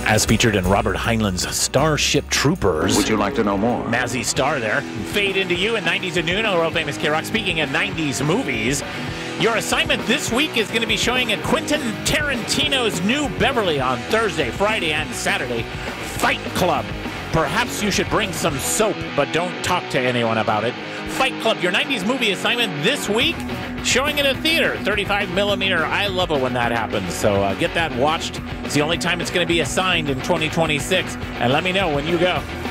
as featured in Robert Heinlein's Starship Troopers. Would you like to know more? Mazzy Star there. Fade Into You in 90s at noon on the world famous K-Rock. Speaking of 90s movies, your assignment this week is going to be showing at Quentin Tarantino's New Beverly on Thursday, Friday, and Saturday. Fight Club. Perhaps you should bring some soap, but don't talk to anyone about it. Fight Club, your 90s movie assignment this week, showing at a theater, 35 millimeter. I love it when that happens. So get that watched. It's the only time it's going to be assigned in 2026. And let me know when you go.